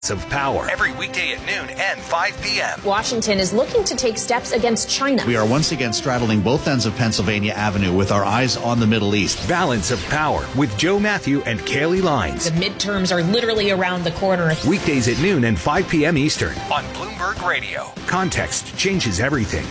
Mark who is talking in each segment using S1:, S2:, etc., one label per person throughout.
S1: of Power every weekday at noon and 5 p.m.
S2: Washington is looking to take steps against China.
S3: We are once again straddling both ends of Pennsylvania Avenue with our eyes on the Middle East.
S1: Balance of Power with Joe Matthew and Kaylee Lines.
S2: The midterms are literally around the corner.
S1: Weekdays at noon and 5 p.m. Eastern on Bloomberg Radio. Context changes everything.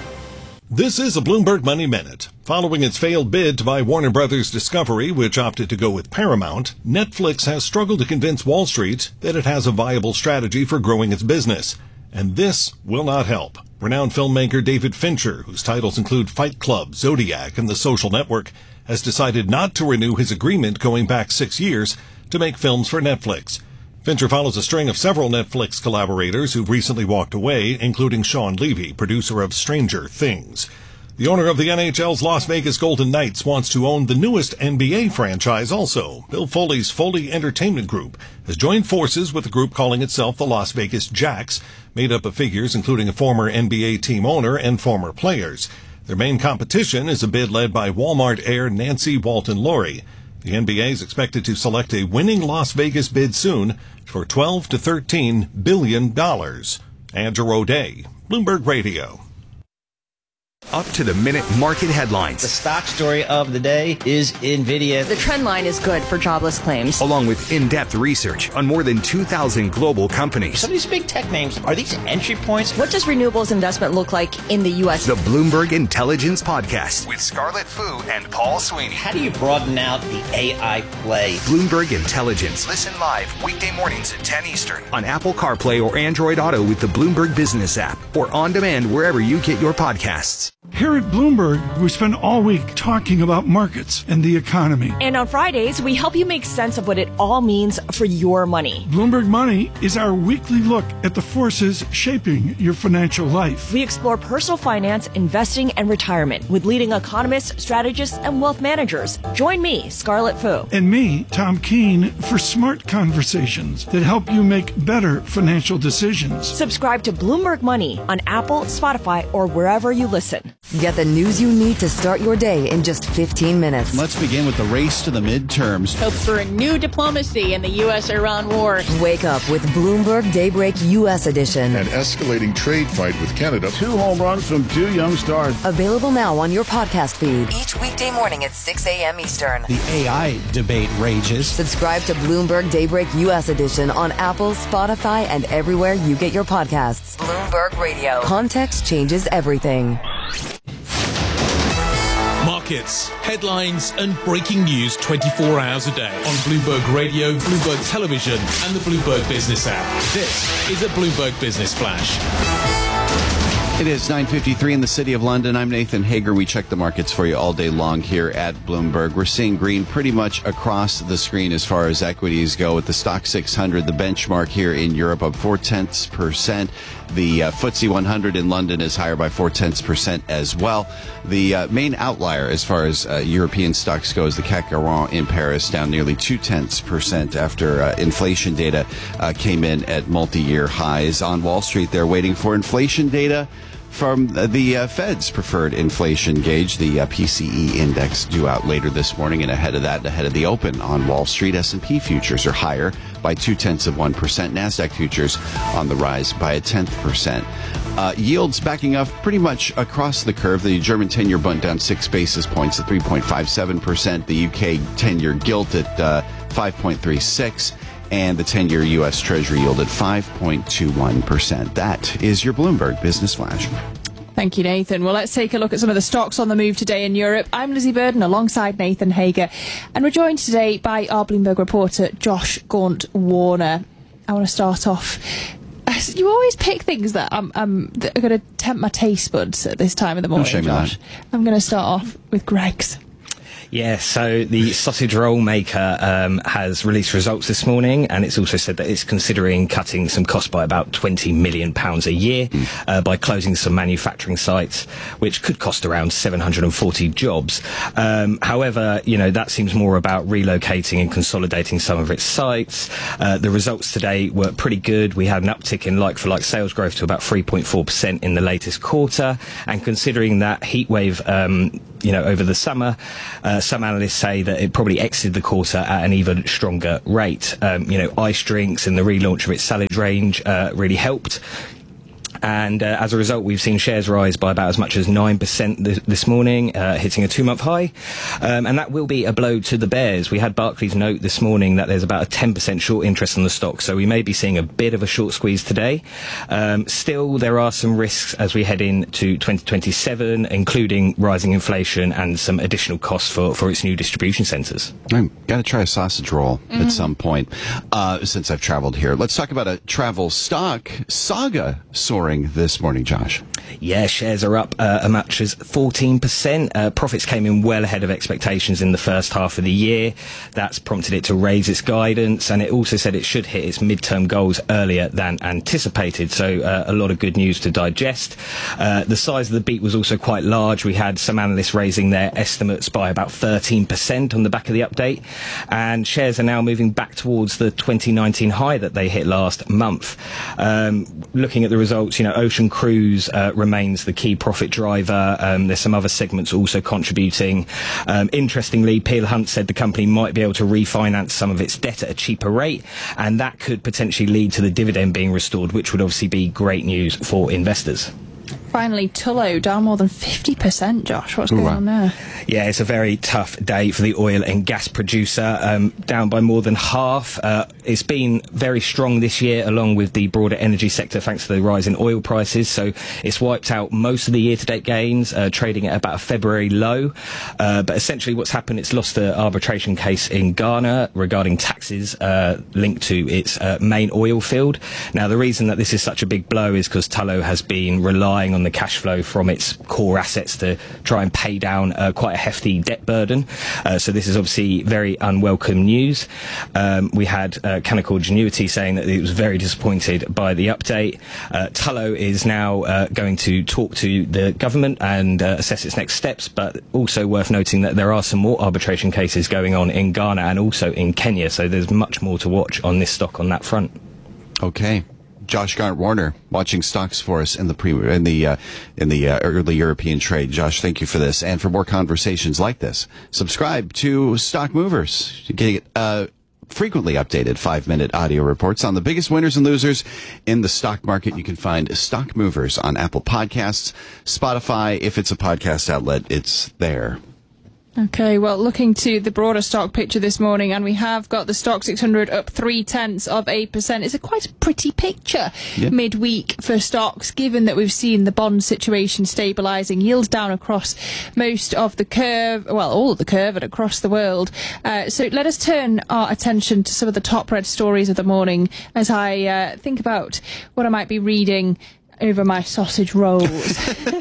S4: This is a Bloomberg Money Minute. Following its failed bid to buy Warner Brothers Discovery, which opted to go with Paramount, Netflix has struggled to convince Wall Street that it has a viable strategy for growing its business. And this will not help. Renowned filmmaker David Fincher, whose titles include Fight Club, Zodiac, and The Social Network, has decided not to renew his agreement going back 6 years to make films for Netflix. Fincher follows a string of several Netflix collaborators who've recently walked away, including Sean Levy, producer of Stranger Things. The owner of the NHL's Las Vegas Golden Knights wants to own the newest NBA franchise also. Bill Foley's Foley Entertainment Group has joined forces with a group calling itself the Las Vegas Jacks, made up of figures including a former NBA team owner and former players. Their main competition is a bid led by Walmart heir Nancy Walton-Lowry. The NBA is expected to select a winning Las Vegas bid soon for $12 to $13 billion. Andrew O'Day, Bloomberg Radio.
S1: Up-to-the-minute market headlines.
S5: The stock story of the day is NVIDIA.
S6: The trend line is good for jobless claims.
S1: Along with in-depth research on more than 2,000 global companies.
S5: Some of these big tech names, are these entry points?
S6: What does renewables investment look like in the U.S.?
S1: The Bloomberg Intelligence Podcast with Scarlett Fu and Paul Sweeney.
S5: How do you broaden out the AI play?
S1: Bloomberg Intelligence. Listen live weekday mornings at 10 Eastern on Apple CarPlay or Android Auto with the Bloomberg Business app or on demand wherever you get your podcasts.
S7: Here at Bloomberg, we spend all week talking about markets and the economy.
S8: And on Fridays, we help you make sense of what it all means for your money.
S7: Bloomberg Money is our weekly look at the forces shaping your financial life.
S8: We explore personal finance, investing, and retirement with leading economists, strategists, and wealth managers. Join me, Scarlett Fu.
S7: And me, Tom Keene, for smart conversations that help you make better financial decisions.
S8: Subscribe to Bloomberg Money on Apple, Spotify, or wherever you listen.
S9: Get the news you need to start your day in just 15 minutes.
S3: Let's begin with the race to the midterms.
S10: Hope for a new diplomacy in the U.S.-Iran war.
S9: Wake up with Bloomberg Daybreak U.S. Edition.
S11: An escalating trade fight with Canada.
S12: 2 home runs from 2 young stars.
S9: Available now on your podcast feed. Each weekday morning at 6 a.m. Eastern.
S13: The AI debate rages.
S9: Subscribe to Bloomberg Daybreak U.S. Edition on Apple, Spotify, and everywhere you get your podcasts. Bloomberg Radio. Context changes everything.
S14: Markets, headlines, and breaking news 24 hours a day on Bloomberg Radio, Bloomberg Television, and the Bloomberg Business app. This is a Bloomberg Business Flash.
S15: It is 9:53 in the City of London. I'm Nathan Hager. We check the markets for you all day long here at Bloomberg. We're seeing green pretty much across the screen as far as equities go, with the Stock 600, the benchmark here in Europe, up 0.4%. The FTSE 100 in London is higher by 0.4% as well. The main outlier as far as European stocks go is the CAC 40 in Paris, down nearly 0.2% after inflation data came in at multi-year highs. On Wall Street, they're waiting for inflation data from the Fed's preferred inflation gauge, the PCE index, due out later this morning. And ahead of that, ahead of the open on Wall Street, S&P futures are higher by 0.2%. NASDAQ futures on the rise by 0.1%. Yields backing up pretty much across the curve. The German 10-year Bund down 6 basis points at 3.57%. The UK 10-year gilt at 5.36%. And the 10-year U.S. Treasury yield at 5.21%. That is your Bloomberg Business Flash.
S10: Thank you, Nathan. Well, let's take a look at some of the stocks on the move today in Europe. I'm Lizzie Burden alongside Nathan Hager, and we're joined today by our Bloomberg reporter, Josh Gaunt-Warner. I want to start off. You always pick things that are going to tempt my taste buds at this time of the morning, Josh. I'm going to start off with Greggs.
S16: Yeah, so the sausage roll maker has released results this morning, and it's also said that it's considering cutting some costs by about £20 million a year by closing some manufacturing sites, which could cost around 740 jobs. However, that seems more about relocating and consolidating some of its sites. The results today were pretty good. We had an uptick in like-for-like sales growth to about 3.4% in the latest quarter, and considering that heatwave over the summer. Some analysts say that it probably exited the quarter at an even stronger rate. Ice drinks and the relaunch of its salad range really helped. And as a result, we've seen shares rise by about as much as 9% this morning, hitting a 2-month high. And that will be a blow to the bears. We had Barclays note this morning that there's about a 10% short interest in the stock, so we may be seeing a bit of a short squeeze today. Still, there are some risks as we head into 2027, including rising inflation and some additional costs for its new distribution centres.
S15: I've got to try a sausage roll at some point since I've traveled here. Let's talk about a travel stock, Saga, soaring this morning, Josh.
S16: Yeah, shares are up as much as 14%. Profits came in well ahead of expectations in the first half of the year. That's prompted it to raise its guidance, and it also said it should hit its midterm goals earlier than anticipated. So a lot of good news to digest. The size of the beat was also quite large. We had some analysts raising their estimates by about 13% on the back of the update, and shares are now moving back towards the 2019 high that they hit last month. Looking at the results, Ocean Cruise remains the key profit driver. There's some other segments also contributing. Interestingly, Peel Hunt said the company might be able to refinance some of its debt at a cheaper rate, and that could potentially lead to the dividend being restored, which would obviously be great news for investors.
S10: Finally, Tullow down more than 50%, Josh. What's going on there?
S16: Yeah, it's a very tough day for the oil and gas producer, down by more than half. It's been very strong this year, along with the broader energy sector, thanks to the rise in oil prices. So it's wiped out most of the year-to-date gains, trading at about a February low. But essentially what's happened, it's lost the arbitration case in Ghana regarding taxes linked to its main oil field. Now, the reason that this is such a big blow is because Tullow has been relying on the cash flow from its core assets to try and pay down quite a hefty debt burden. So this is obviously very unwelcome news. We had Canaccord Genuity saying that it was very disappointed by the update. Tullow is now going to talk to the government and assess its next steps, but also worth noting that there are some more arbitration cases going on in Ghana and also in Kenya, so there's much more to watch on this stock on that front.
S15: Okay. Josh Garnt-Warner watching stocks for us in the early European trade. Josh, thank you for this. And for more conversations like this, subscribe to Stock Movers. You get frequently updated 5-minute audio reports on the biggest winners and losers in the stock market. You can find Stock Movers on Apple Podcasts, Spotify. If it's a podcast outlet, it's there.
S10: Okay, well, looking to the broader stock picture this morning, and we have got the Stock 600 up 0.3%. It's quite a pretty picture midweek for stocks, given that we've seen the bond situation stabilising, yields down across most of the curve, well, all of the curve and across the world. So let us turn our attention to some of the top read stories of the morning as I think about what I might be reading over my sausage rolls.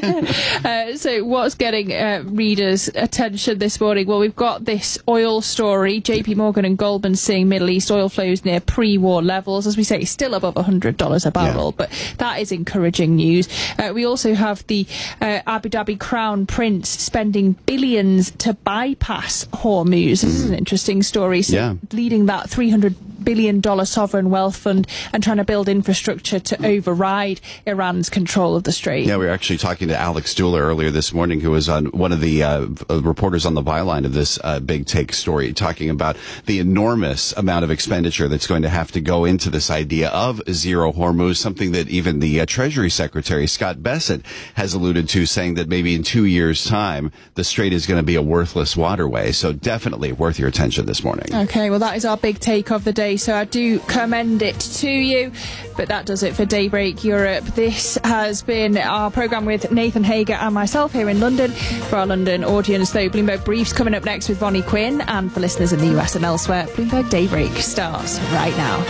S10: So what's getting readers' attention this morning? Well, we've got this oil story. JP Morgan and Goldman seeing Middle East oil flows near pre-war levels. As we say, still above $100 a barrel, but that is encouraging news. We also have the Abu Dhabi Crown Prince spending billions to bypass Hormuz. This is an interesting story. So leading that $300 billion sovereign wealth fund and trying to build infrastructure to override Iran's control of the strait.
S15: Yeah, we were actually talking to Alex Dooler earlier this morning, who was on one of the reporters on the byline of this big take story, talking about the enormous amount of expenditure that's going to have to go into this idea of zero Hormuz, something that even the Treasury Secretary, Scott Bessent, has alluded to, saying that maybe in 2 years' time, the strait is going to be a worthless waterway. So definitely worth your attention this morning.
S10: Okay, well, that is our big take of the day, so I do commend it to you. But that does it for Daybreak Europe. This has been our programme with Nathan Hager and myself here in London. For our London audience, though, Bloomberg Briefs coming up next with Ronnie Quinn. And for listeners in the US and elsewhere, Bloomberg Daybreak starts right now.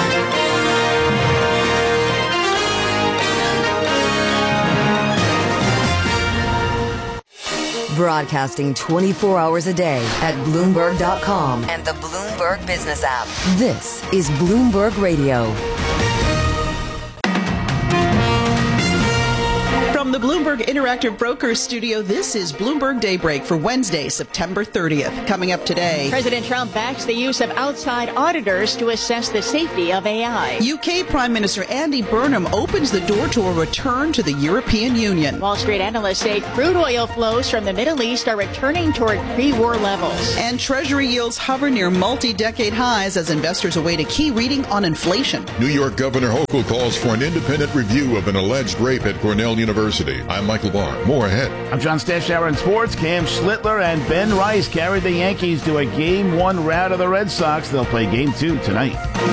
S9: Broadcasting 24 hours a day at Bloomberg.com and the Bloomberg Business app. This is Bloomberg Radio.
S17: From the Bloomberg Interactive Brokers studio, this is Bloomberg Daybreak for Wednesday, September 30th. Coming up today,
S18: President Trump backs the use of outside auditors to assess the safety of AI.
S17: UK Prime Minister Andy Burnham opens the door to a return to the European Union.
S18: Wall Street analysts say crude oil flows from the Middle East are returning toward pre-war levels.
S17: And Treasury yields hover near multi-decade highs as investors await a key reading on inflation.
S11: New York Governor Hochul calls for an independent review of an alleged rape at Cornell University. I'm Michael Barr. More ahead.
S12: I'm John Stashower in sports. Cam Schlittler and Ben Rice carried the Yankees to a Game 1 rout of the Red Sox. They'll play Game 2 tonight.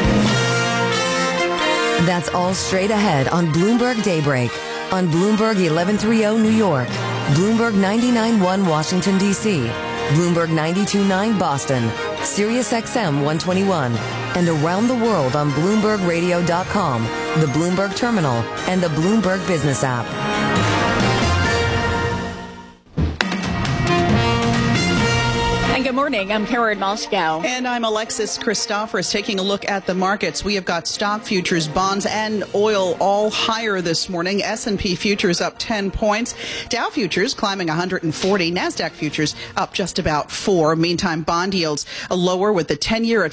S9: That's all straight ahead on Bloomberg Daybreak. On Bloomberg 1130 New York, Bloomberg 99.1 Washington, D.C., Bloomberg 92.9 Boston, Sirius XM 121, and around the world on BloombergRadio.com, the Bloomberg Terminal, and the Bloomberg Business app.
S18: And good morning. I'm Karen Moscow.
S17: And I'm Alexis Christophorus. Taking a look at the markets, we have got stock futures, bonds, and oil all higher this morning. S&P futures up 10 points. Dow futures climbing 140. NASDAQ futures up just about 4. Meantime, bond yields lower with the 10-year at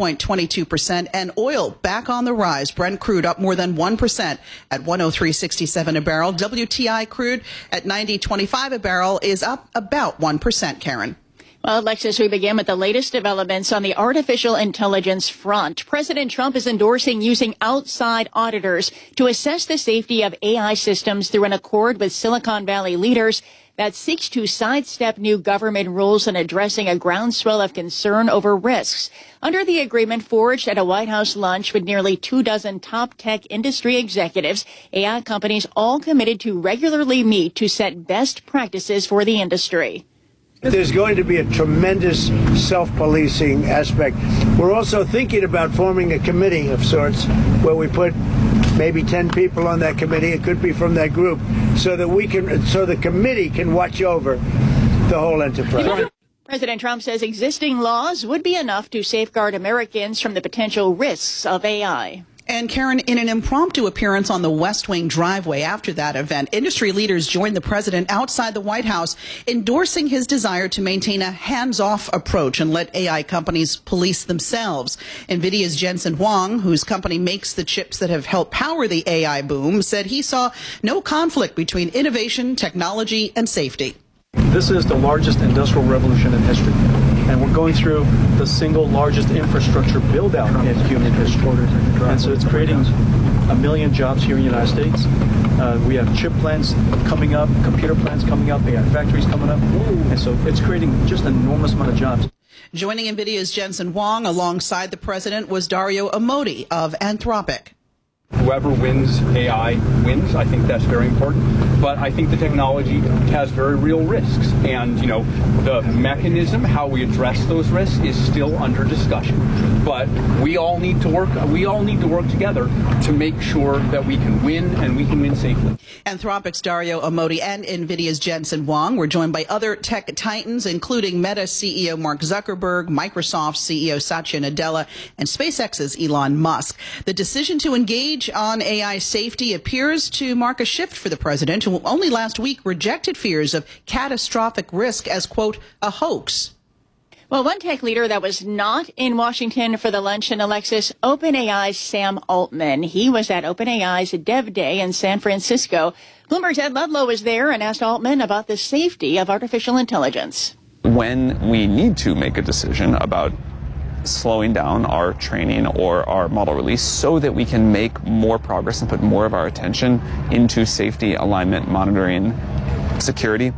S17: 5.22%. And oil back on the rise. Brent crude up more than 1% at 103.67 a barrel. WTI crude at 90.25 a barrel is up about 1%, Karen.
S18: Well, Alexis, we begin with the latest developments on the artificial intelligence front. President Trump is endorsing using outside auditors to assess the safety of AI systems through an accord with Silicon Valley leaders that seeks to sidestep new government rules in addressing a groundswell of concern over risks. Under the agreement forged at a White House lunch with nearly 24 top tech industry executives, AI companies all committed to regularly meet to set best practices for the industry.
S19: There's going to be a tremendous self-policing aspect. We're also thinking about forming a committee of sorts where we put maybe 10 people on that committee. It could be from that group so that the committee can watch over the whole enterprise.
S18: President Trump says existing laws would be enough to safeguard Americans from the potential risks of AI.
S17: And Karen, in an impromptu appearance on the West Wing driveway after that event, industry leaders joined the president outside the White House, endorsing his desire to maintain a hands-off approach and let AI companies police themselves. NVIDIA's Jensen Huang, whose company makes the chips that have helped power the AI boom, said he saw no conflict between innovation, technology, and safety.
S20: This is the largest industrial revolution in history. And we're going through the single largest infrastructure build-out in human history. And so it's creating 1 million jobs here in the United States. We have chip plants coming up, computer plants coming up, AI factories coming up. And so it's creating just an enormous amount of jobs.
S17: Joining NVIDIA's Jensen Huang alongside the president was Dario Amodei of Anthropic.
S21: Whoever wins AI wins. I think that's very important. But I think the technology has very real risks. And, you know, the mechanism, how we address those risks is still under discussion. But we all need to work together to make sure that we can win and we can win safely.
S17: Anthropic's Dario Amodei and NVIDIA's Jensen Huang were joined by other tech titans, including Meta CEO Mark Zuckerberg, Microsoft CEO Satya Nadella, and SpaceX's Elon Musk. The decision to engage on AI safety appears to mark a shift for the president, who only last week rejected fears of catastrophic risk as, quote, a hoax.
S18: Well, one tech leader that was not in Washington for the luncheon, Alexis, OpenAI's Sam Altman. He was at OpenAI's Dev Day in San Francisco. Bloomberg's Ed Ludlow was there and asked Altman about the safety of artificial intelligence.
S22: When we need to make a decision about slowing down our training or our model release so that we can make more progress and put more of our attention into safety, alignment, monitoring, security,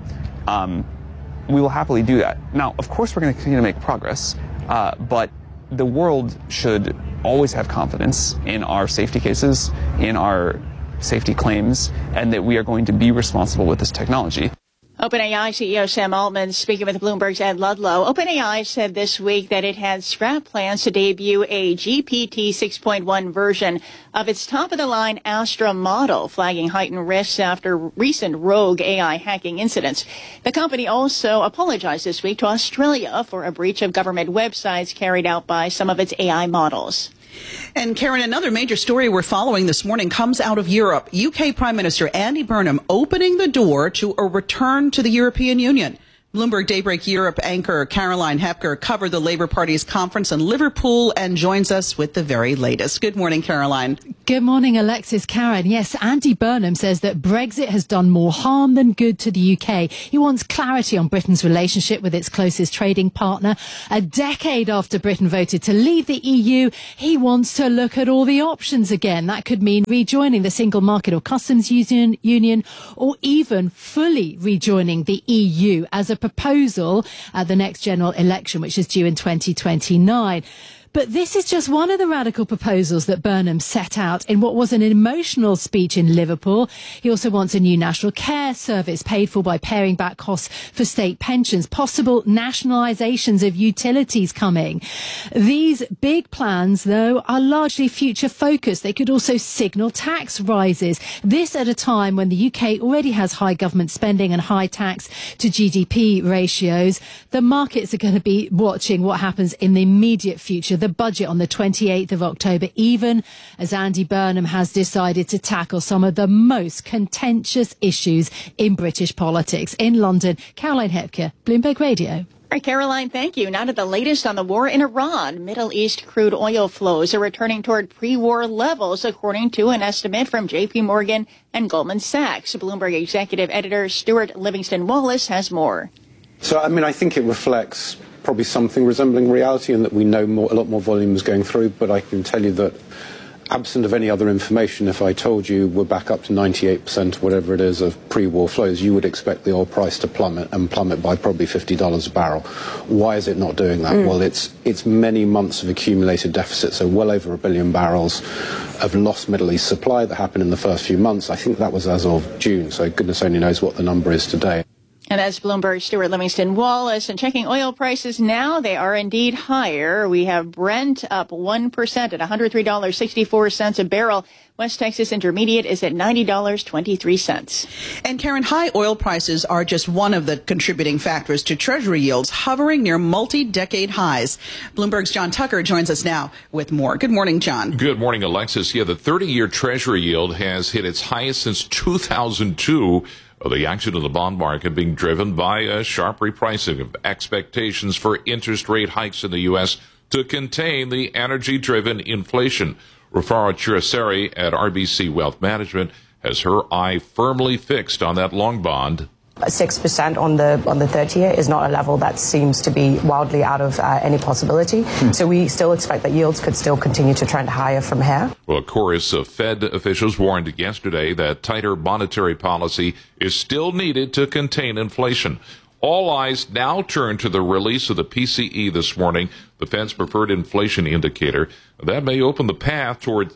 S22: we will happily do that. Now, of course, we're going to continue to make progress, but the world should always have confidence in our safety cases, in our safety claims, and that we are going to be responsible with this technology.
S18: OpenAI CEO Sam Altman speaking with Bloomberg's Ed Ludlow. OpenAI said this week that it had scrapped plans to debut a GPT 6.1 version of its top-of-the-line Astra model, flagging heightened risks after recent rogue AI hacking incidents. The company also apologized this week to Australia for a breach of government websites carried out by some of its AI models.
S17: And Karen, another major story we're following this morning comes out of Europe. UK Prime Minister Andy Burnham opening the door to a return to the European Union. Bloomberg Daybreak Europe anchor Caroline Hepker covered the Labour Party's conference in Liverpool and joins us with the very latest. Good morning, Caroline.
S2: Good morning, Alexis. Karen. Yes, Andy Burnham says that Brexit has done more harm than good to the UK. He wants clarity on Britain's relationship with its closest trading partner. A decade after Britain voted to leave the EU, he wants to look at all the options again. That could mean rejoining the single market or customs union, or even fully rejoining the EU as a proposal at the next general election, which is due in 2029. But this is just one of the radical proposals that Burnham set out in what was an emotional speech in Liverpool. He also wants a new national care service paid for by paring back costs for state pensions, possible nationalisations of utilities coming. These big plans, though, are largely future focused. They could also signal tax rises. This at a time when the UK already has high government spending and high tax to GDP ratios. The markets are going to be watching what happens in the immediate future. The budget on the 28th of October, even as Andy Burnham has decided to tackle some of the most contentious issues in British politics. In London, Caroline Hepker, Bloomberg Radio.
S18: All right, Caroline, thank you. Now to the latest on the war in Iran. Middle East crude oil flows are returning toward pre-war levels, according to an estimate from J.P. Morgan and Goldman Sachs. Bloomberg executive editor Stuart Livingston Wallace has more.
S4: So, I think it reflects probably something resembling reality, and that we know a lot more volume is going through. But I can tell you that, absent of any other information, if I told you we're back up to 98%, whatever it is, of pre-war flows, you would expect the oil price to plummet by probably $50 a barrel. Why is it not doing that? Well, it's many months of accumulated deficit, so well over 1 billion barrels of lost Middle East supply that happened in the first few months. I think that was as of June, so goodness only knows what the number is today.
S18: And that's Bloomberg's Stuart Livingston Wallace. And checking oil prices now, they are indeed higher. We have Brent up 1% at $103.64 a barrel. West Texas Intermediate is at $90.23.
S17: And Karen, high oil prices are just one of the contributing factors to Treasury yields hovering near multi-decade highs. Bloomberg's John Tucker joins us now with more. Good morning, John.
S23: Good morning, Alexis. Yeah, the 30-year Treasury yield has hit its highest since 2002. The action of the bond market being driven by a sharp repricing of expectations for interest rate hikes in the U.S. to contain the energy-driven inflation. Rufaro Chiraseri at RBC Wealth Management has her eye firmly fixed on that long bond.
S24: 6% on the 30-year is not a level that seems to be wildly out of any possibility. So we still expect that yields could still continue to trend higher from here.
S23: Well, a chorus of Fed officials warned yesterday that tighter monetary policy is still needed to contain inflation. All eyes now turn to the release of the PCE this morning, the Fed's preferred inflation indicator. That may open the path toward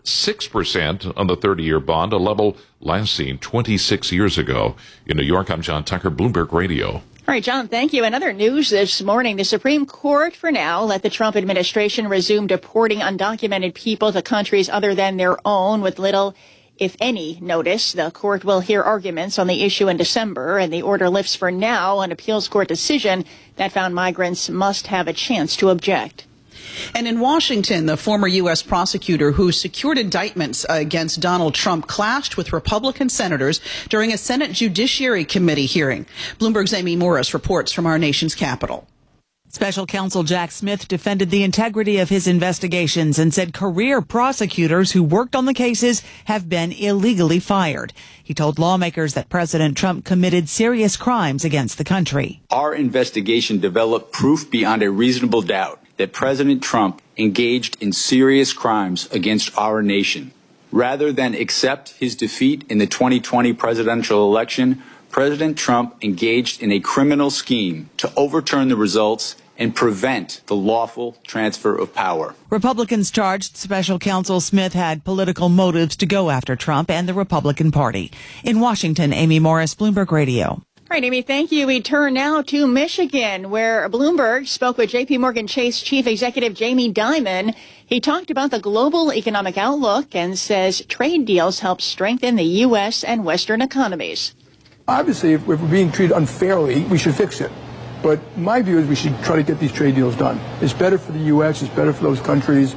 S23: 6% on the 30-year bond, a level last seen 26 years ago. In New York, I'm John Tucker, Bloomberg Radio.
S18: All right, John, thank you. Another news this morning. The Supreme Court, for now, let the Trump administration resume deporting undocumented people to countries other than their own with little, if any, notice. The court will hear arguments on the issue in December, and the order lifts for now an appeals court decision that found migrants must have a chance to object.
S17: And in Washington, the former U.S. prosecutor who secured indictments against Donald Trump clashed with Republican senators during a Senate Judiciary Committee hearing. Bloomberg's Amy Morris reports from our nation's capital.
S25: Special counsel Jack Smith defended the integrity of his investigations and said career prosecutors who worked on the cases have been illegally fired. He told lawmakers that President Trump committed serious crimes against the country.
S26: Our investigation developed proof beyond a reasonable doubt that President Trump engaged in serious crimes against our nation. Rather than accept his defeat in the 2020 presidential election, President Trump engaged in a criminal scheme to overturn the results and prevent the lawful transfer of power.
S25: Republicans charged Special Counsel Smith had political motives to go after Trump and the Republican Party. In Washington, Amy Morris, Bloomberg Radio.
S18: All right, Amy, thank you. We turn now to Michigan, where Bloomberg spoke with J.P. Morgan Chase Chief Executive Jamie Dimon. He talked about the global economic outlook and says trade deals help strengthen the U.S. and Western economies.
S27: Obviously, if we're being treated unfairly, we should fix it. But my view is we should try to get these trade deals done. It's better for the U.S., it's better for those countries.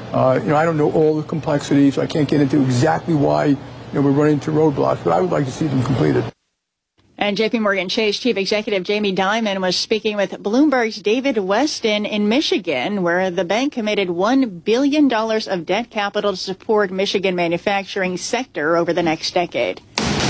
S27: I don't know all the complexities, so I can't get into exactly why we're running into roadblocks, but I would like to see them completed.
S18: And JP Morgan Chase Chief Executive Jamie Dimon was speaking with Bloomberg's David Weston in Michigan, where the bank committed $1 billion of debt capital to support Michigan manufacturing sector over the next decade.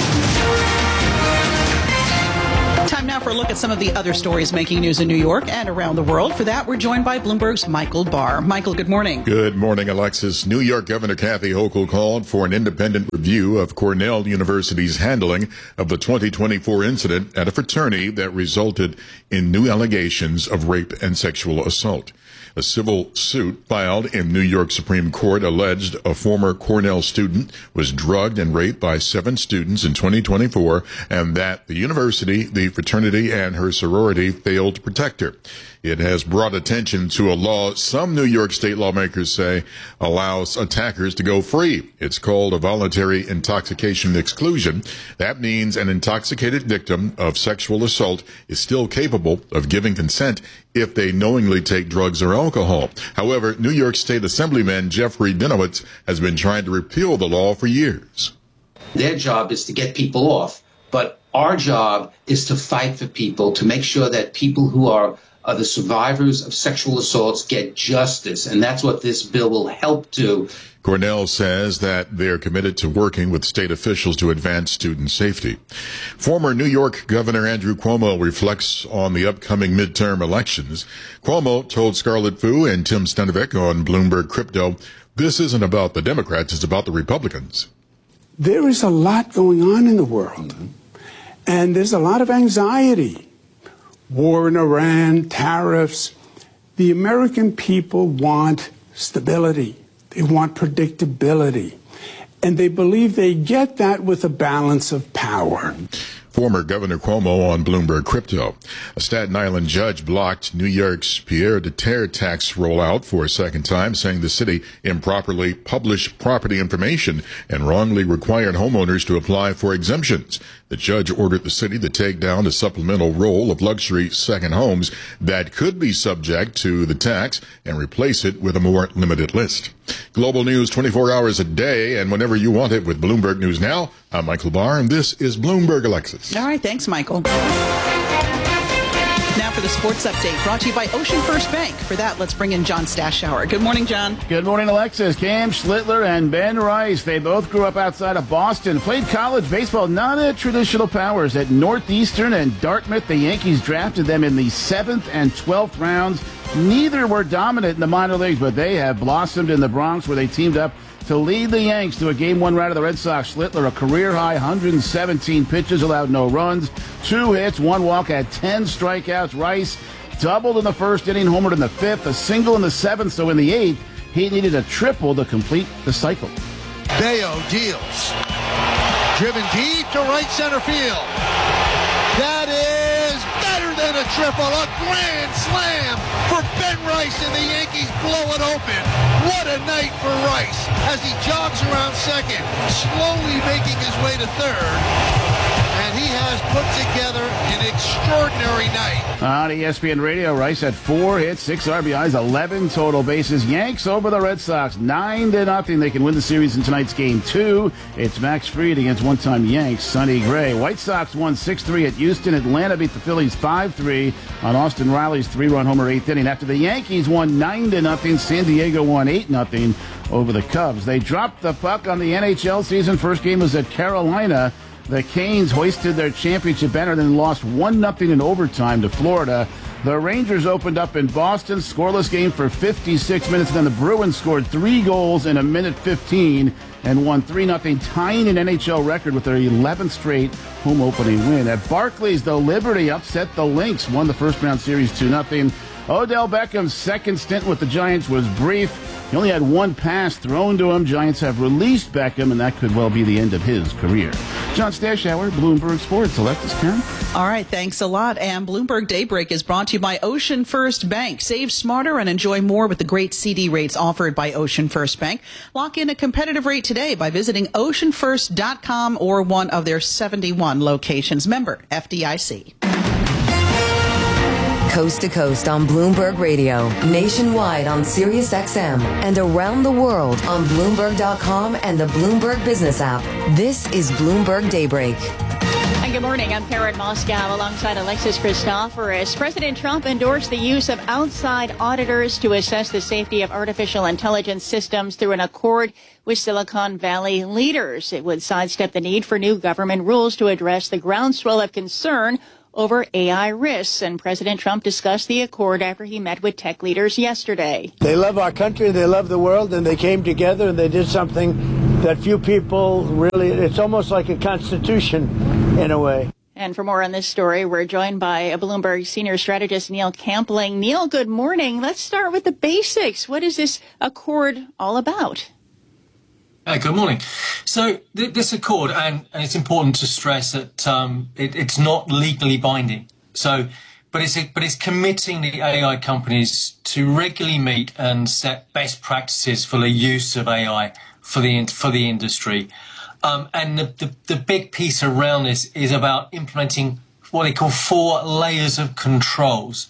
S17: Time now for a look at some of the other stories making news in New York and around the world. For that, we're joined by Bloomberg's Michael Barr. Michael, good morning.
S11: Good morning, Alexis. New York Governor Kathy Hochul called for an independent review of Cornell University's handling of the 2024 incident at a fraternity that resulted in new allegations of rape and sexual assault. A civil suit filed in New York Supreme Court alleged a former Cornell student was drugged and raped by 7 students in 2024 and that the university, the fraternity, and her sorority failed to protect her. It has brought attention to a law some New York state lawmakers say allows attackers to go free. It's called a voluntary intoxication exclusion. That means an intoxicated victim of sexual assault is still capable of giving consent if they knowingly take drugs or alcohol. However, New York State Assemblyman Jeffrey Dinowitz has been trying to repeal the law for years.
S1: Their job is to get people off, but our job is to fight for people, to make sure that people who are the survivors of sexual assaults get justice, and that's what this bill will help do.
S11: Cornell says that they're committed to working with state officials to advance student safety. Former New York Governor Andrew Cuomo reflects on the upcoming midterm elections. Cuomo told Scarlett Fu and Tim Stenavik on Bloomberg Crypto, this isn't about the Democrats, it's about the Republicans.
S3: There is a lot going on in the world, and there's a lot of anxiety. War in Iran, tariffs. The American people want stability. They want predictability. And they believe they get that with a balance of power.
S11: Former Governor Cuomo on Bloomberg Crypto. A Staten Island judge blocked New York's Pierre de Terre tax rollout for a second time, saying the city improperly published property information and wrongly required homeowners to apply for exemptions. The judge ordered the city to take down a supplemental roll of luxury second homes that could be subject to the tax and replace it with a more limited list. Global news 24 hours a day and whenever you want it with Bloomberg News Now. I'm Michael Barr, and this is Bloomberg Alexis.
S17: All right, thanks, Michael. Now for the sports update, brought to you by Ocean First Bank. For that, let's bring in John Stashower. Good morning, John.
S12: Good morning, Alexis. Cam Schlittler and Ben Rice. They both grew up outside of Boston, played college baseball, not at traditional powers. At Northeastern and Dartmouth, the Yankees drafted them in the 7th and 12th rounds. Neither were dominant in the minor leagues, but they have blossomed in the Bronx, where they teamed up to lead the Yanks to a Game 1 rout of the Red Sox. Schlittler, a career-high 117 pitches, allowed no runs, 2 hits, 1 walk, had 10 strikeouts. Rice doubled in the first inning, homered in the 5th, a single in the 7th, so in the 8th, he needed a triple to complete the cycle.
S5: Bayo deals. Driven deep to right center field. That is better than a triple, a grand slam for Ben Rice, and the Yankees blow it open. What a night for Rice as he jogs around second, slowly making his way to third. And he has put together an extraordinary night.
S12: On ESPN Radio, Rice had 4 hits, 6 RBIs, 11 total bases. Yanks over the Red Sox, 9-0. They can win the series in tonight's Game 2. It's Max Fried against one-time Yanks Sonny Gray. White Sox won 6-3 at Houston. Atlanta beat the Phillies 5-3 on Austin Riley's 3-run homer 8th inning. After the Yankees won 9-0, San Diego won 8-0 over the Cubs. They dropped the puck on the NHL season. First game was at Carolina. The Canes hoisted their championship banner, then lost 1-0 in overtime to Florida. The Rangers opened up in Boston, scoreless game for 56 minutes. Then the Bruins scored 3 goals in a minute 15 and won 3-0, tying an NHL record with their 11th straight home opening win. At Barclays, the Liberty upset the Lynx, won the first round series 2-0. Odell Beckham's second stint with the Giants was brief. He only had 1 pass thrown to him. Giants have released Beckham, and that could well be the end of his career. John Stashower, Bloomberg Sports. Alexis Karen.
S17: All right, thanks a lot. And Bloomberg Daybreak is brought to you by Ocean First Bank. Save smarter and enjoy more with the great CD rates offered by Ocean First Bank. Lock in a competitive rate today by visiting oceanfirst.com or one of their 71 locations. Member FDIC.
S9: Coast to coast on Bloomberg Radio, nationwide on Sirius XM, and around the world on Bloomberg.com and the Bloomberg Business app. This is Bloomberg Daybreak.
S18: And good morning. I'm Karen Moscow alongside Alexis Christoforous. President Trump endorsed the use of outside auditors to assess the safety of artificial intelligence systems through an accord with Silicon Valley leaders. It would sidestep the need for new government rules to address the groundswell of concern over AI risks. And President Trump discussed the accord after he met with tech leaders yesterday.
S19: They love our country, they love the world, and they came together and they did something that few people really, it's almost like a constitution in a way.
S18: And for more on this story, we're joined by a Bloomberg senior strategist, Neil Campling. Neil, good morning. Let's start with the basics. What is this accord all about?
S6: Good morning. So this accord, and it's important to stress that it's not legally binding. But it's committing the AI companies to regularly meet and set best practices for the use of AI for the industry. And the big piece around this is about implementing what they call 4 layers of controls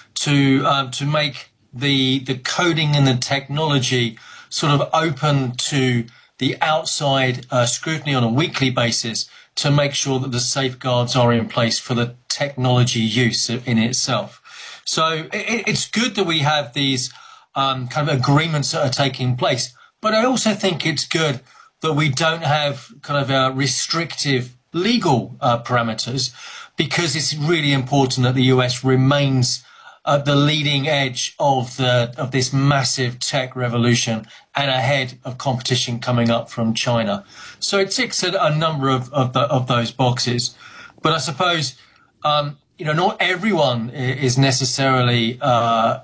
S6: to make the coding and the technology sort of open to the outside scrutiny on a weekly basis to make sure that the safeguards are in place for the technology use in itself. So it's good that we have these kind of agreements that are taking place, but I also think it's good that we don't have kind of restrictive legal parameters, because it's really important that the US remains at the leading edge of this massive tech revolution and ahead of competition coming up from China. So it ticks a number of those boxes. But I suppose, not everyone is necessarily sort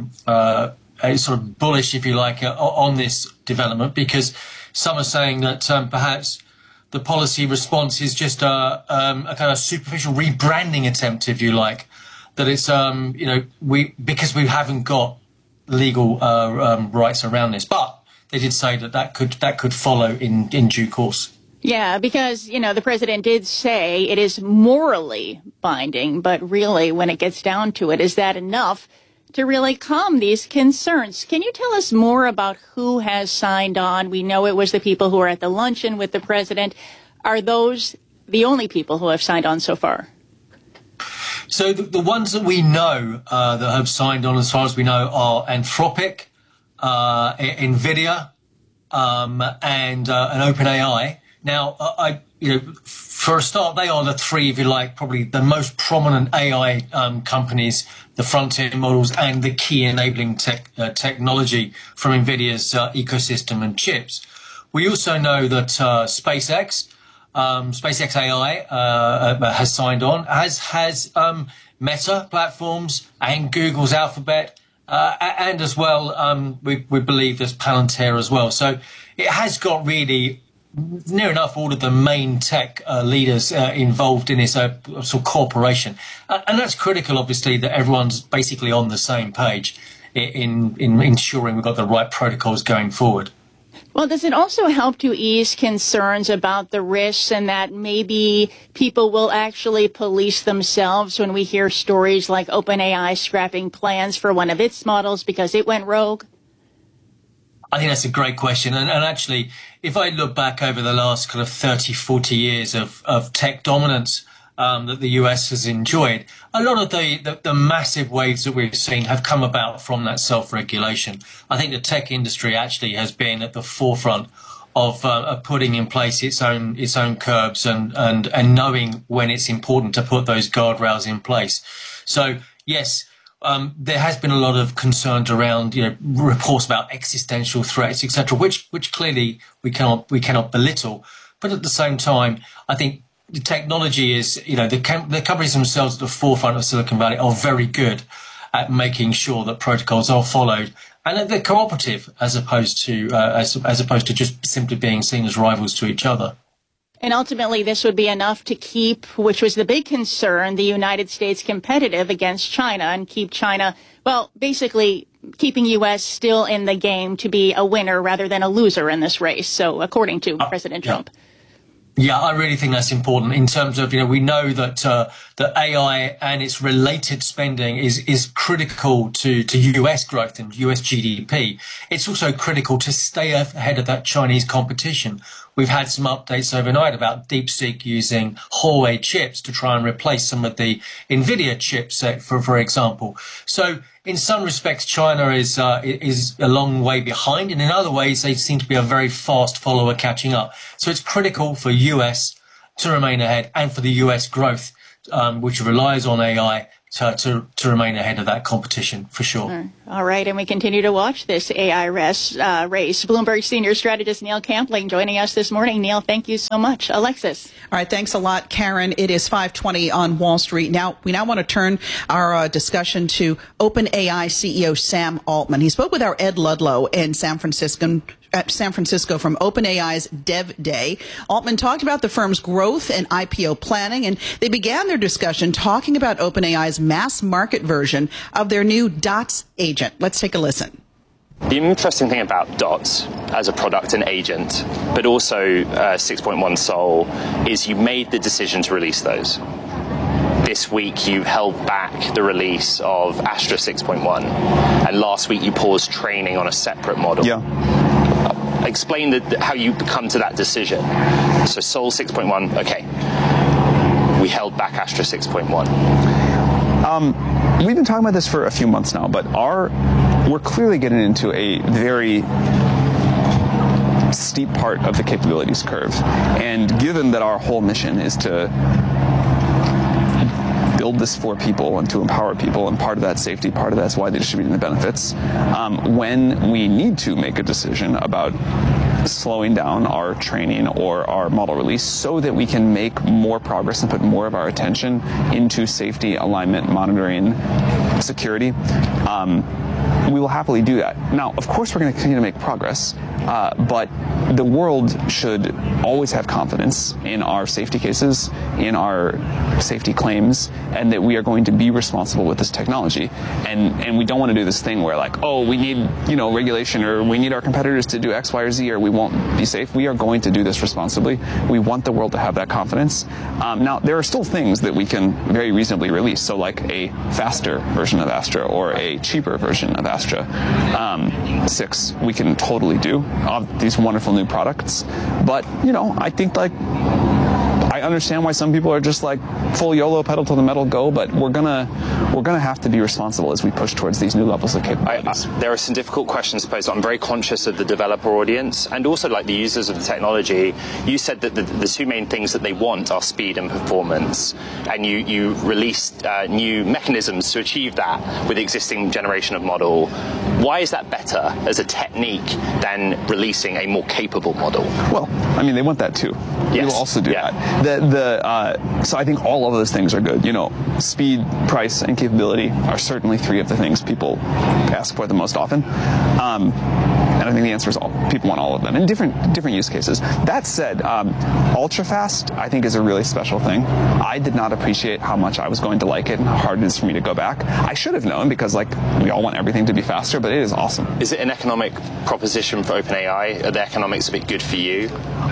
S6: of bullish, if you like, on this development, because some are saying that perhaps the policy response is just a kind of superficial rebranding attempt, if you like. That it's because we haven't got legal rights around this, but they did say that could follow in due course.
S18: Yeah, because the president did say it is morally binding, but really, when it gets down to it, is that enough to really calm these concerns? Can you tell us more about who has signed on? We know it was the people who were at the luncheon with the president. Are those the only people who have signed on so far?
S6: So the ones that we know that have signed on, as far as we know, are Anthropic, NVIDIA, and OpenAI. Now, for a start, they are the 3, if you like, probably the most prominent AI companies, the frontier models and the key enabling technology from NVIDIA's ecosystem and chips. We also know that SpaceX AI has signed on, has Meta platforms and Google's Alphabet, and as well, we believe there's Palantir as well. So it has got really near enough all of the main tech leaders involved in this sort of cooperation. And that's critical, obviously, that everyone's basically on the same page in ensuring we've got the right protocols going forward.
S18: Well, does it also help to ease concerns about the risks and that maybe people will actually police themselves when we hear stories like OpenAI scrapping plans for one of its models because it went rogue?
S6: I think that's a great question. And actually, if I look back over the last kind of 30, 40 years of tech dominance that the US has enjoyed, a lot of the massive waves that we've seen have come about from that self-regulation. I think the tech industry actually has been at the forefront of putting in place its own curbs and knowing when it's important to put those guardrails in place. So, yes, there has been a lot of concerns around, reports about existential threats, etc., which clearly we cannot belittle. But at the same time, I think the technology is, the companies themselves at the forefront of Silicon Valley are very good at making sure that protocols are followed and that they're cooperative as opposed to just simply being seen as rivals to each other.
S18: And ultimately, this would be enough to keep, which was the big concern, the United States competitive against China and keep China, well, basically keeping U.S. still in the game to be a winner rather than a loser in this race. So according to President Trump.
S6: Yeah, I really think that's important in terms of, we know that that AI and its related spending is critical to US growth and US GDP. It's also critical to stay ahead of that Chinese competition. We've had some updates overnight about DeepSeek using Huawei chips to try and replace some of the NVIDIA chips, for example. So in some respects, China is a long way behind, and in other ways, they seem to be a very fast follower catching up. So it's critical for US to remain ahead and for the US growth, which relies on AI, to remain ahead of that competition, for sure.
S18: All right, and we continue to watch this AI race. Bloomberg senior strategist Neil Campling joining us this morning. Neil, thank you so much. Alexis.
S17: All right, thanks a lot, Karen. It is 5:20 on Wall Street. We now want to turn our discussion to OpenAI CEO Sam Altman. He spoke with our Ed Ludlow in San Francisco from OpenAI's Dev Day. Altman talked about the firm's growth and IPO planning, and they began their discussion talking about OpenAI's mass market version of their new Dots agent. Let's take a listen.
S7: The interesting thing about Dots as a product and agent, but also 6.1 Sol, is you made the decision to release those. This week you held back the release of Astra 6.1, and last week you paused training on a separate model. Yeah. Explain how you come to that decision. So Sol 6.1, okay. We held back Astra 6.1.
S22: We've been talking about this for a few months now, but we're clearly getting into a very steep part of the capabilities curve. And given that our whole mission is to build this for people and to empower people, and part of that safety, part of that's why they're distributing the benefits, when we need to make a decision about slowing down our training or our model release so that we can make more progress and put more of our attention into safety, alignment, monitoring, security, we will happily do that. Now, of course, we're going to continue to make progress, but the world should always have confidence in our safety cases, in our safety claims, and that we are going to be responsible with this technology. And we don't want to do this thing where, like, oh, we need, regulation, or we need our competitors to do X, Y, or Z, or we won't be safe. We are going to do this responsibly. We want the world to have that confidence. Now, there are still things that we can very reasonably release. So like a faster version of Astra or a cheaper version of Astra 6, we can totally do these wonderful new products. But, I think I understand why some people are just like full YOLO, pedal to the metal, go, but we're gonna have to be responsible as we push towards these new levels of capabilities.
S7: There are some difficult questions to pose. I'm very conscious of the developer audience and also like the users of the technology. You said that the two main things that they want are speed and performance, and you released new mechanisms to achieve that with the existing generation of model. Why is that better as a technique than releasing a more capable model?
S22: Well, they want that too. Yes. We will also do that. So I think all of those things are good. Speed, price, and capability are certainly three of the things people ask for the most often. And I think the answer is people want all of them in different use cases. That said, ultra fast I think is a really special thing. I did not appreciate how much I was going to like it and how hard it is for me to go back. I should have known, because we all want everything to be faster, but it is awesome.
S7: Is it an economic proposition for OpenAI? Are the economics a bit good for you?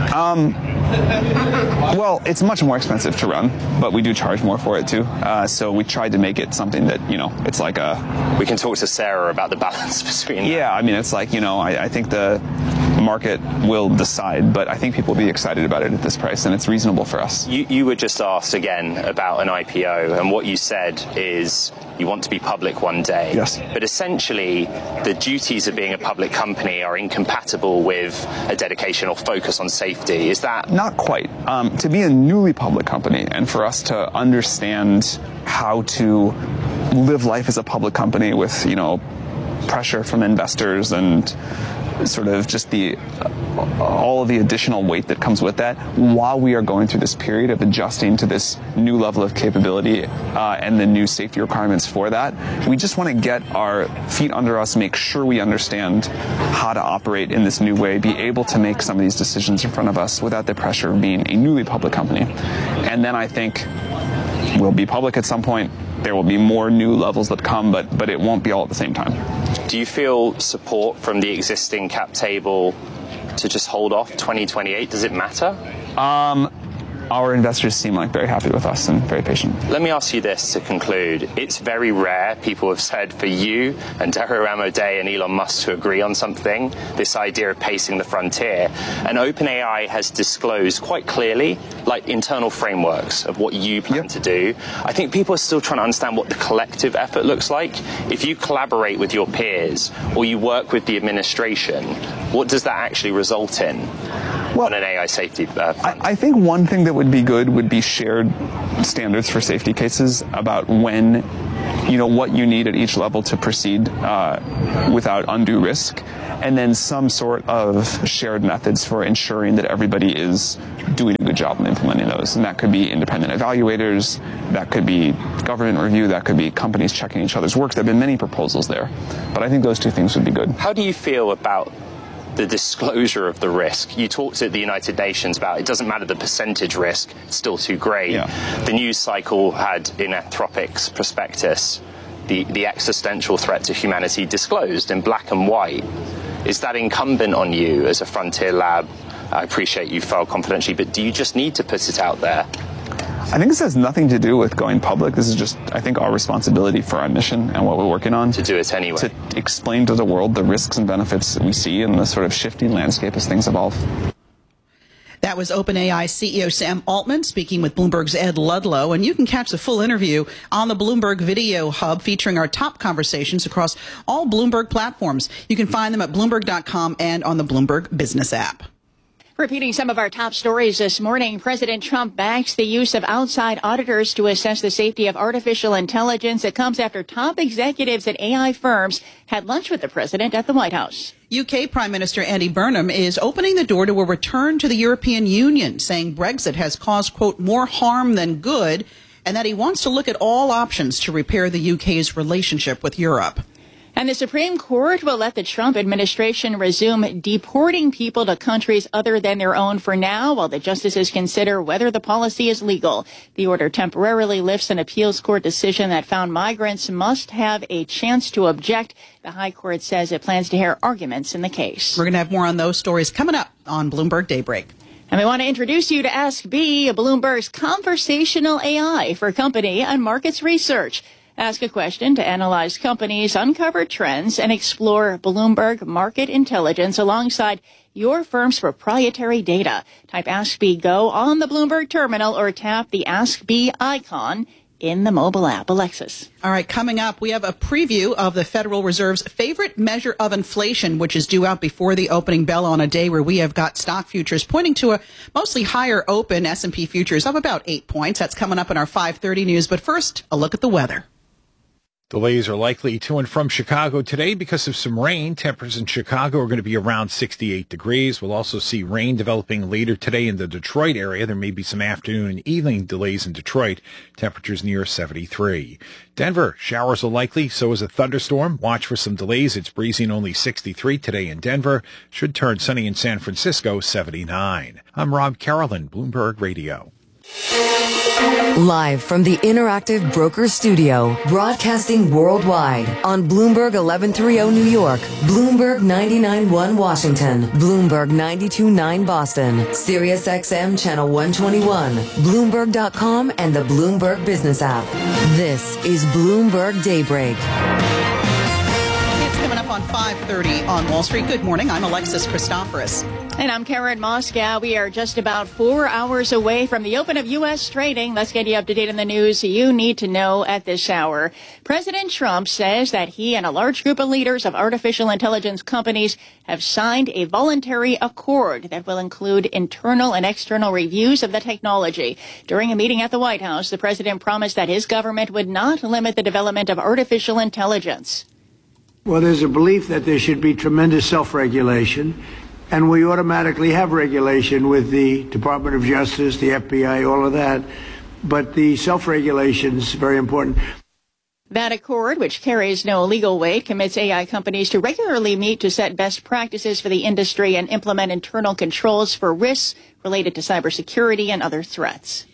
S22: Well, it's much more expensive to run, but we do charge more for it too. So we tried to make it something that, it's like a...
S7: We can talk to Sarah about the balance between that.
S22: Yeah, it's like, I think the market will decide, but I think people will be excited about it at this price, and it's reasonable for us.
S7: You were just asked again about an IPO, and what you said is you want to be public one day.
S22: Yes.
S7: But essentially, the duties of being a public company are incompatible with a dedication or focus on safety. Is that...
S22: Not quite. To be a newly public company, and for us to understand how to live life as a public company with, pressure from investors and sort of just all of the additional weight that comes with that, while we are going through this period of adjusting to this new level of capability and the new safety requirements for that, we just want to get our feet under us, make sure we understand how to operate in this new way, be able to make some of these decisions in front of us without the pressure of being a newly public company. And then I think we'll be public at some point. There will be more new levels that come, but it won't be all at the same time.
S7: Do you feel support from the existing cap table to just hold off 2028? Does it matter?
S22: Our investors seem like very happy with us and very patient.
S7: Let me ask you this to conclude. It's very rare, people have said, for you and Dario Amodei and Elon Musk to agree on something, this idea of pacing the frontier. And OpenAI has disclosed quite clearly, like, internal frameworks of what you plan to do. I think people are still trying to understand what the collective effort looks like. If you collaborate with your peers or you work with the administration, what does that actually result in? On an AI safety
S22: I think one thing that would be good would be shared standards for safety cases about when, what you need at each level to proceed without undue risk, and then some sort of shared methods for ensuring that everybody is doing a good job in implementing those. And that could be independent evaluators, that could be government review, that could be companies checking each other's work. There have been many proposals there, but I think those two things would be good.
S7: How do you feel about the disclosure of the risk? You talked at the United Nations about it doesn't matter the percentage risk, it's still too great. The news cycle had in Anthropic's prospectus the existential threat to humanity disclosed in black and white. Is that incumbent on you as a Frontier Lab? I appreciate you filed confidentially, but do you just need to put it out there?
S22: I think this has nothing to do with going public. This is just, I think, our responsibility for our mission and what we're working on.
S7: To do it anyway.
S22: To explain to the world the risks and benefits that we see in the sort of shifting landscape as things evolve.
S17: That was OpenAI CEO Sam Altman speaking with Bloomberg's Ed Ludlow. And you can catch the full interview on the Bloomberg Video Hub featuring our top conversations across all Bloomberg platforms. You can find them at Bloomberg.com and on the Bloomberg Business app.
S18: Repeating some of our top stories this morning, President Trump backs the use of outside auditors to assess the safety of artificial intelligence. It comes after top executives at AI firms had lunch with the president at the White House.
S17: UK Prime Minister Andy Burnham is opening the door to a return to the European Union, saying Brexit has caused, quote, more harm than good, and that he wants to look at all options to repair the UK's relationship with Europe.
S18: And the Supreme Court will let the Trump administration resume deporting people to countries other than their own for now, while the justices consider whether the policy is legal. The order temporarily lifts an appeals court decision that found migrants must have a chance to object. The High Court says it plans to hear arguments in the case.
S17: We're going to have more on those stories coming up on Bloomberg Daybreak.
S18: And we want to introduce you to Ask B, Bloomberg's conversational AI for company and markets research. Ask a question to analyze companies, uncover trends, and explore Bloomberg market intelligence alongside your firm's proprietary data. Type Ask B Go on the Bloomberg terminal or tap the Ask B icon in the mobile app. Alexis.
S17: All right, coming up, we have a preview of the Federal Reserve's favorite measure of inflation, which is due out before the opening bell on a day where we have got stock futures pointing to a mostly higher open. S&P futures up about 8 points. That's coming up in our 5:30 news. But first, a look at the weather.
S8: Delays are likely to and from Chicago today because of some rain. Temperatures in Chicago are going to be around 68 degrees. We'll also see rain developing later today in the Detroit area. There may be some afternoon and evening delays in Detroit. Temperatures near 73. Denver, showers are likely. So is a thunderstorm. Watch for some delays. It's breezy, only 63 today in Denver. Should turn sunny in San Francisco, 79. I'm Rob Carolyn, Bloomberg Radio.
S9: Live from the Interactive Brokers Studio, broadcasting worldwide on Bloomberg 1130 New York, Bloomberg 99.1 Washington, Bloomberg 92.9 Boston, Sirius XM Channel 121, Bloomberg.com, and the Bloomberg Business app. This is Bloomberg Daybreak.
S17: It's coming up on 5:30 on Wall Street. Good morning. I'm Alexis Christoforous.
S18: And I'm Karen Moscow. We are just about 4 hours away from the open of U.S. trading. Let's get you up to date on the news you need to know at this hour. President Trump says that he and a large group of leaders of artificial intelligence companies have signed a voluntary accord that will include internal and external reviews of the technology. During a meeting at the White House, the president promised that his government would not limit the development of artificial intelligence.
S19: Well, there's a belief that there should be tremendous self-regulation. And we automatically have regulation with the Department of Justice, the FBI, all of that. But the self-regulation is very important.
S18: That accord, which carries no legal weight, commits AI companies to regularly meet to set best practices for the industry and implement internal controls for risks related to cybersecurity and other threats.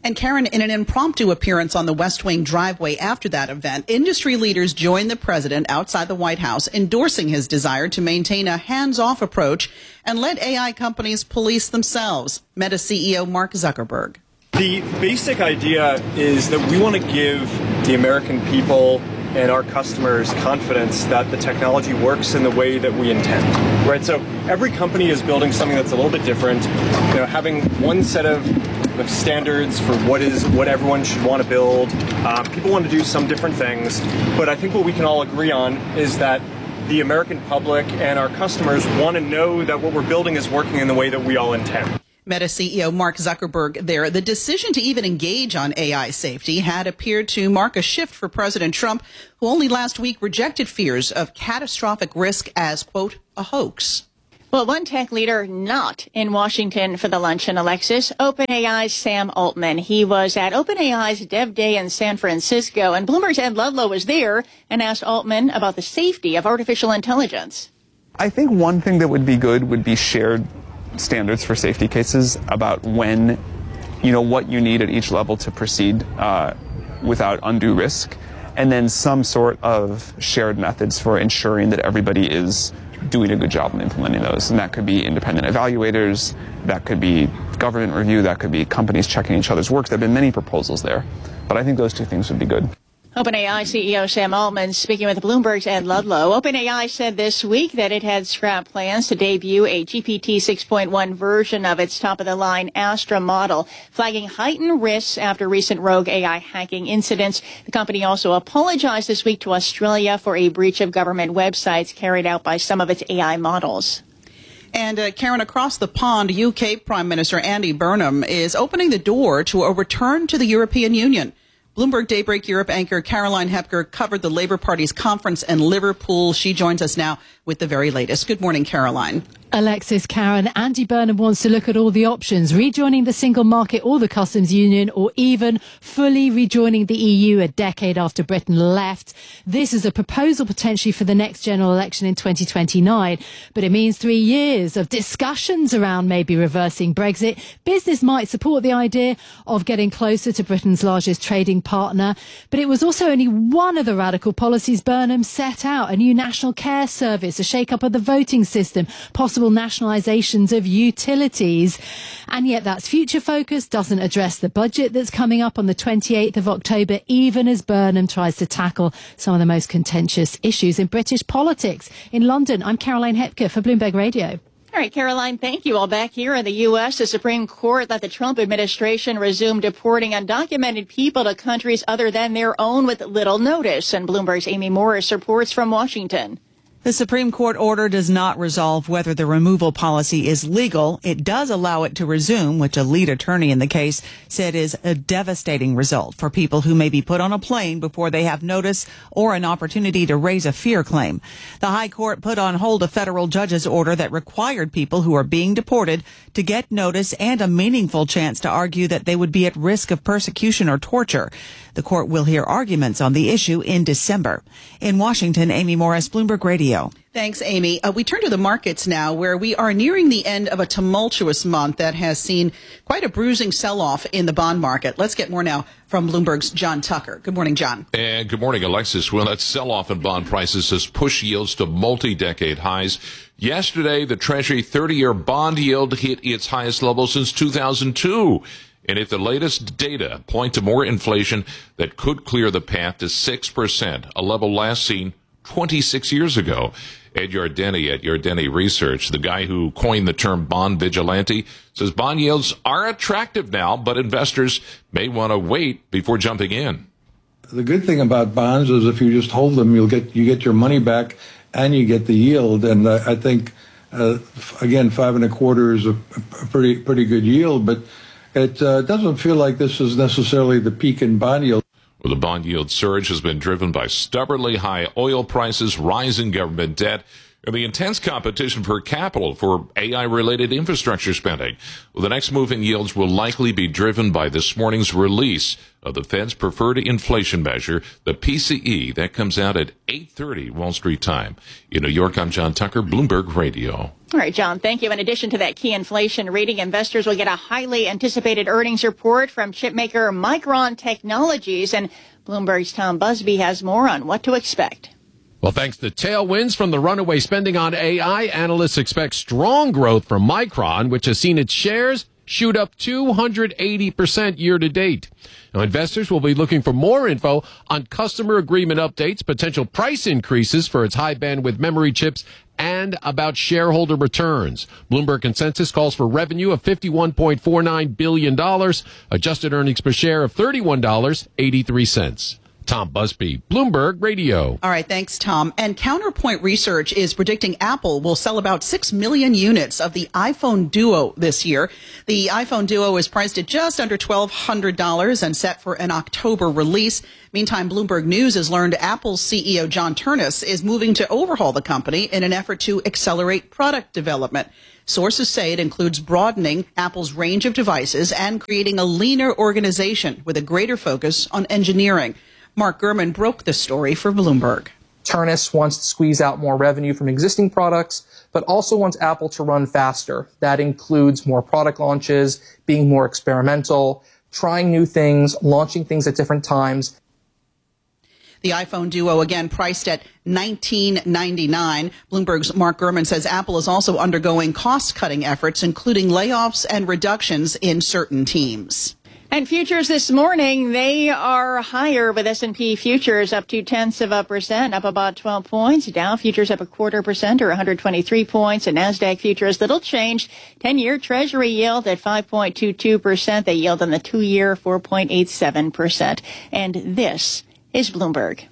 S17: And Karen, in an impromptu appearance on the West Wing driveway after that event, industry leaders joined the president outside the White House, endorsing his desire to maintain a hands-off approach and let AI companies police themselves. Meta CEO Mark Zuckerberg.
S10: The basic idea is that we want to give the American people and our customers confidence that the technology works in the way that we intend, right? So every company is building something that's a little bit different. You know, having one set of standards for what everyone should want to build. People want to do some different things, but I think what we can all agree on is that the American public and our customers want to know that what we're building is working in the way that we all intend.
S17: Meta CEO Mark Zuckerberg there. The decision to even engage on AI safety had appeared to mark a shift for President Trump, who only last week rejected fears of catastrophic risk as, quote, a hoax.
S18: Well, one tech leader not in Washington for the luncheon, Alexis, OpenAI's Sam Altman. He was at OpenAI's Dev Day in San Francisco, and Bloomberg's Ed Ludlow was there and asked Altman about the safety of artificial intelligence.
S22: I think one thing that would be good would be shared standards for safety cases about when, what you need at each level to proceed without undue risk, and then some sort of shared methods for ensuring that everybody is doing a good job in implementing those. And that could be independent evaluators, that could be government review, that could be companies checking each other's work. There have been many proposals there, but I think those two things would be good.
S18: OpenAI CEO Sam Altman speaking with Bloomberg's Ed Ludlow. OpenAI said this week that it had scrapped plans to debut a GPT 6.1 version of its top-of-the-line Astra model, flagging heightened risks after recent rogue AI hacking incidents. The company also apologized this week to Australia for a breach of government websites carried out by some of its AI models.
S17: And Karen, across the pond, UK Prime Minister Andy Burnham is opening the door to a return to the European Union. Bloomberg Daybreak Europe anchor Caroline Hepker covered the Labour Party's conference in Liverpool. She joins us now with the very latest. Good morning, Caroline.
S2: Alexis, Karen, Andy Burnham wants to look at all the options, rejoining the single market or the customs union, or even fully rejoining the EU a decade after Britain left. This is a proposal potentially for the next general election in 2029, but it means 3 years of discussions around maybe reversing Brexit. Business might support the idea of getting closer to Britain's largest trading partner, but it was also only one of the radical policies Burnham set out: a new national care service, a shake-up of the voting system, possible nationalisations of utilities. And yet that's future focus, doesn't address the budget that's coming up on the 28th of October, even as Burnham tries to tackle some of the most contentious issues in British politics. In London, I'm Caroline Hepker for Bloomberg Radio.
S18: All right, Caroline, thank you. All back here in the U.S., the Supreme Court let the Trump administration resume deporting undocumented people to countries other than their own with little notice. And Bloomberg's Amy Morris reports from Washington.
S25: The Supreme Court order does not resolve whether the removal policy is legal. It does allow it to resume, which a lead attorney in the case said is a devastating result for people who may be put on a plane before they have notice or an opportunity to raise a fear claim. The High Court put on hold a federal judge's order that required people who are being deported to get notice and a meaningful chance to argue that they would be at risk of persecution or torture. The court will hear arguments on the issue in December. In Washington, Amy Morris, Bloomberg Radio.
S17: Thanks, Amy. We turn to the markets now, where we are nearing the end of a tumultuous month that has seen quite a bruising sell-off in the bond market. Let's get more now from Bloomberg's John Tucker. Good morning, John.
S23: And good morning, Alexis. Well, that sell-off in bond prices has pushed yields to multi-decade highs. Yesterday, the Treasury 30-year bond yield hit its highest level since 2002. And if the latest data point to more inflation, that could clear the path to 6%, a level last seen 26 years ago. Ed Yardeni at Yardeni Research, the guy who coined the term bond vigilante, says bond yields are attractive now, but investors may want to wait before jumping in.
S13: The good thing about bonds is if you just hold them, you get your money back and you get the yield. And I think, again, 5.25 is a pretty good yield, but it doesn't feel like this is necessarily the peak in bond yield.
S23: Well, the bond yield surge has been driven by stubbornly high oil prices, rising government debt, and the intense competition for capital for AI-related infrastructure spending. Well, the next move in yields will likely be driven by this morning's release of the Fed's preferred inflation measure, the PCE. That comes out at 8:30 Wall Street time. In New York, I'm John Tucker, Bloomberg Radio.
S18: All right, John, thank you. In addition to that key inflation reading, investors will get a highly anticipated earnings report from chipmaker Micron Technologies, and Bloomberg's Tom Busby has more on what to expect.
S4: Well, thanks to tailwinds from the runaway spending on AI, analysts expect strong growth from Micron, which has seen its shares shoot up 280% year to date. Now, investors will be looking for more info on customer agreement updates, potential price increases for its high bandwidth memory chips, and about shareholder returns. Bloomberg consensus calls for revenue of $51.49 billion, adjusted earnings per share of $31.83. Tom Busby, Bloomberg Radio.
S17: All right, thanks, Tom. And Counterpoint Research is predicting Apple will sell about 6 million units of the iPhone Duo this year. The iPhone Duo is priced at just under $1,200 and set for an October release. Meantime, Bloomberg News has learned Apple's CEO John Ternus is moving to overhaul the company in an effort to accelerate product development. Sources say it includes broadening Apple's range of devices and creating a leaner organization with a greater focus on engineering. Mark Gurman broke the story for Bloomberg.
S14: Ternus wants to squeeze out more revenue from existing products, but also wants Apple to run faster. That includes more product launches, being more experimental, trying new things, launching things at different times.
S17: The iPhone Duo, again, priced at $19.99. Bloomberg's Mark Gurman says Apple is also undergoing cost-cutting efforts, including layoffs and reductions in certain teams.
S18: And futures this morning, they are higher with S&P futures up 0.2%, up about 12 points. Dow futures up 0.25% or 123 points. And NASDAQ futures, little change. 10-year Treasury yield at 5.22%. They yield on the 2-year 4.87%. And this is Bloomberg.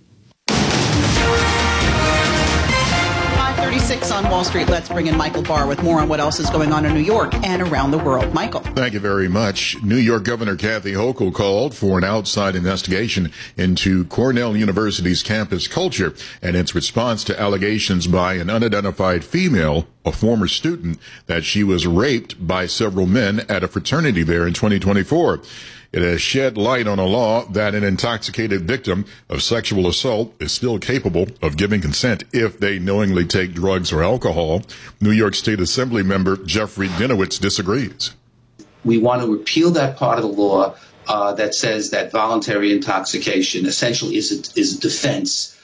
S17: 5:36 on Wall Street. Let's bring in Michael Barr with more on what else is going on in New York and around the world. Michael.
S11: Thank you very much. New York Governor Kathy Hochul called for an outside investigation into Cornell University's campus culture and its response to allegations by an unidentified female, a former student, that she was raped by several men at a fraternity there in 2024. It has shed light on a law that an intoxicated victim of sexual assault is still capable of giving consent if they knowingly take drugs or alcohol. New York State Assembly member Jeffrey Dinowitz disagrees.
S1: We want to repeal that part of the law that says that voluntary intoxication essentially is a defense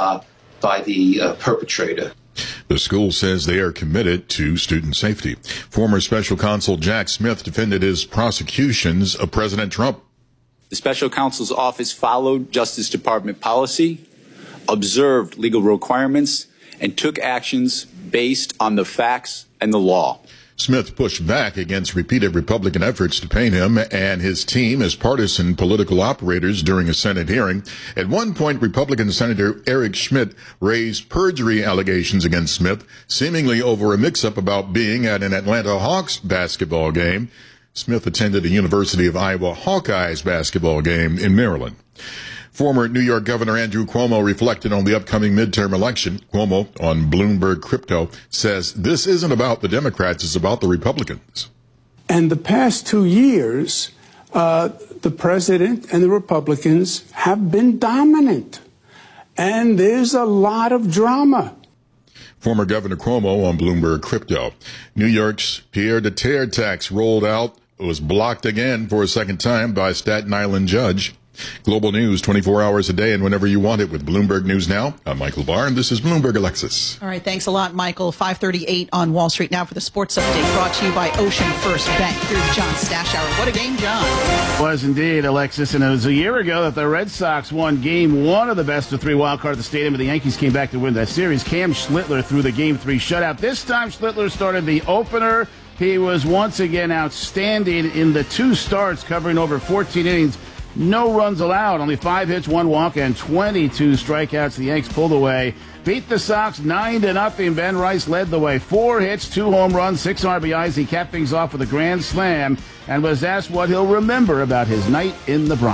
S1: by the perpetrator.
S11: The school says they are committed to student safety. Former Special Counsel Jack Smith defended his prosecutions of President Trump.
S26: The Special Counsel's office followed Justice Department policy, observed legal requirements, and took actions based on the facts and the law.
S11: Smith pushed back against repeated Republican efforts to paint him and his team as partisan political operators during a Senate hearing. At one point, Republican Senator Eric Schmidt raised perjury allegations against Smith, seemingly over a mix-up about being at an Atlanta Hawks basketball game. Smith attended a University of Iowa Hawkeyes basketball game in Maryland. Former New York Governor Andrew Cuomo reflected on the upcoming midterm election. Cuomo, on Bloomberg Crypto, says this isn't about the Democrats, it's about the Republicans.
S3: And the past 2 years, the president and the Republicans have been dominant. And there's a lot of drama.
S11: Former Governor Cuomo on Bloomberg Crypto. New York's Pierre de Terre tax rolled out. It was blocked again for a second time by a Staten Island judge. Global news 24 hours a day and whenever you want it with Bloomberg News Now. I'm Michael Barr, and this is Bloomberg Alexis.
S17: All right, thanks a lot, Michael. 5:38 on Wall Street now for the sports update brought to you by Ocean First Bank. Here's John Stashower. What a game, John.
S12: Was indeed, Alexis, and it was a year ago that the Red Sox won Game 1 of the best-of-3 wild card at the stadium, and the Yankees came back to win that series. Cam Schlittler threw the Game 3 shutout. This time, Schlittler started the opener. He was once again outstanding in the 2 starts, covering over 14 innings. No runs allowed, only 5 hits, 1 walk, and 22 strikeouts. The Yanks pulled away, beat the Sox 9-0. Ben Rice led the way, 4 hits, 2 home runs, 6 RBIs. He capped things off with a grand slam and was asked what he'll remember about his night in the Bronx.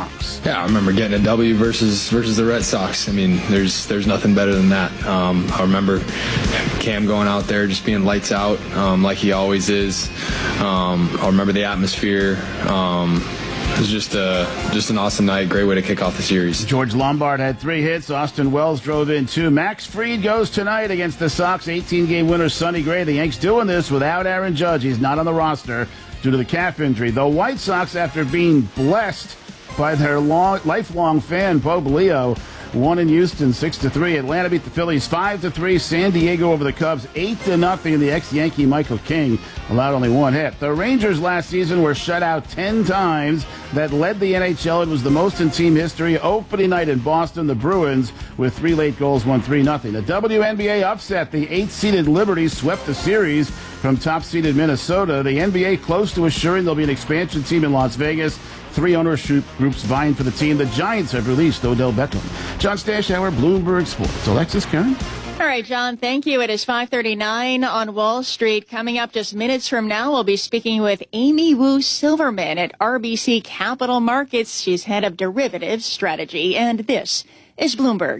S5: Yeah, I remember getting a W versus the Red Sox. I mean, there's nothing better than that. I remember Cam going out there just being lights out, like he always is. I remember the atmosphere. It was just an awesome night. Great way to kick off the series.
S12: George Lombard had 3 hits. Austin Wells drove in 2. Max Fried goes tonight against the Sox. 18-game winner Sonny Gray. The Yanks doing this without Aaron Judge. He's not on the roster due to the calf injury. The White Sox, after being blessed by their lifelong fan, Bo Leo, won in Houston 6-3. Atlanta beat the Phillies 5-3. San Diego over the Cubs 8-0. The ex-Yankee Michael King allowed only 1 hit. The Rangers last season were shut out 10 times. That led the NHL. It was the most in team history. Opening night in Boston, the Bruins with 3 late goals won 3-0. The WNBA upset. The 8th-seeded Liberty swept the series from top-seeded Minnesota. The NBA close to assuring there'll be an expansion team in Las Vegas. 3 ownership groups vying for the team. The Giants have released Odell Beckham. John Stashauer, Bloomberg Sports. Alexis, Karen?
S18: All right, John, thank you. It is 5:39 on Wall Street. Coming up just minutes from now, we'll be speaking with Amy Wu Silverman at RBC Capital Markets. She's head of derivatives strategy, and this is Bloomberg.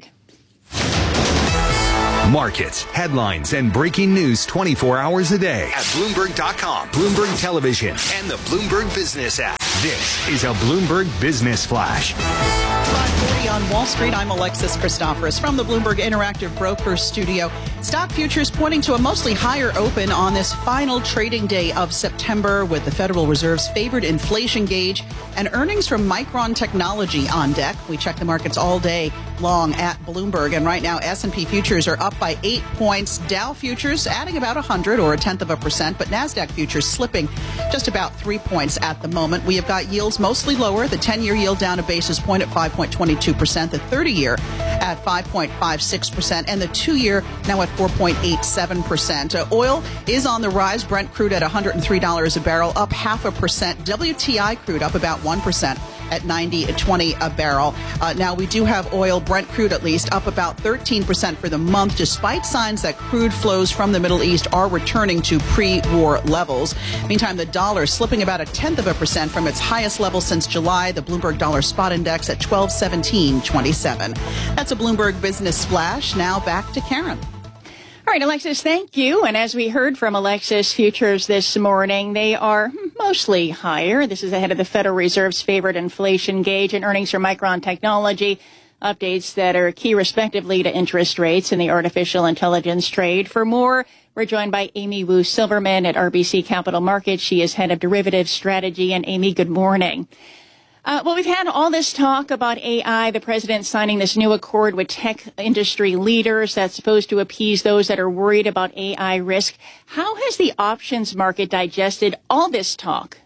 S15: Markets, headlines, and breaking news 24 hours a day at Bloomberg.com, Bloomberg Television, and the Bloomberg Business app. This is a Bloomberg Business Flash.
S17: 5:40 on Wall Street. I'm Alexis Christoforous from the Bloomberg Interactive Brokers Studio. Stock futures pointing to a mostly higher open on this final trading day of September, with the Federal Reserve's favored inflation gauge and earnings from Micron Technology on deck. We check the markets all day long at Bloomberg, and right now S&P futures are up by 8 points. Dow futures adding about 100 or 1/10%, but NASDAQ futures slipping just about 3 points at the moment. We have got yields mostly lower. The 10-year yield down a basis point at 5.22%, the 30-year at 5.56%, and the 2-year now at 4.87%. Oil is on the rise. Brent crude at $103 a barrel, up 0.5%. WTI crude up about 1% at $90.20 a barrel. Now, we do have oil, Brent crude at least, up about 13% for the month, despite signs that crude flows from the Middle East are returning to pre-war levels. Meantime, the dollar slipping about 1/10% from its highest level since July. The Bloomberg Dollar Spot Index at 1217.27. That's a Bloomberg Business Flash. Now back to Karen.
S18: All right, Alexis, thank you. And as we heard from Alexis, futures this morning, they are mostly higher. This is ahead of the Federal Reserve's favored inflation gauge and earnings from Micron Technology, updates that are key respectively to interest rates in the artificial intelligence trade. For more, we're joined by Amy Wu Silverman at RBC Capital Markets. She is head of derivatives strategy. And Amy, good morning. Well, we've had all this talk about AI, the president signing this new accord with tech industry leaders that's supposed to appease those that are worried about AI risk. How has the options market digested all this talk?